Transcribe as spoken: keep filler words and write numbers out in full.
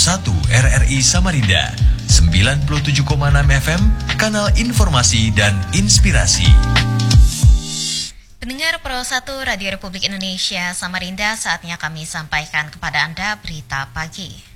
satu R R I Samarinda, sembilan puluh tujuh koma enam F M, kanal informasi dan inspirasi. Pendengar Pro satu Radio Republik Indonesia Samarinda, saatnya kami sampaikan kepada Anda berita pagi.